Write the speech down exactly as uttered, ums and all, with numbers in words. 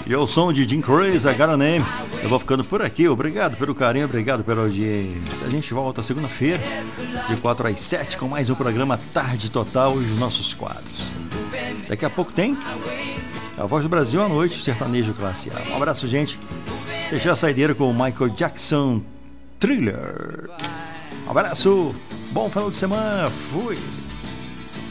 E ao som de Jim Crazy, I Got a Name. Eu vou ficando por aqui. Obrigado pelo carinho, obrigado pela audiência. A gente volta segunda-feira, de quatro às sete, com mais um programa Tarde Total e os nossos quadros. Daqui a pouco tem A Voz do Brasil à noite, sertanejo classe A. Um abraço, gente. Deixar a saideira com o Michael Jackson Thriller. Um abraço, bom final de semana. Fui.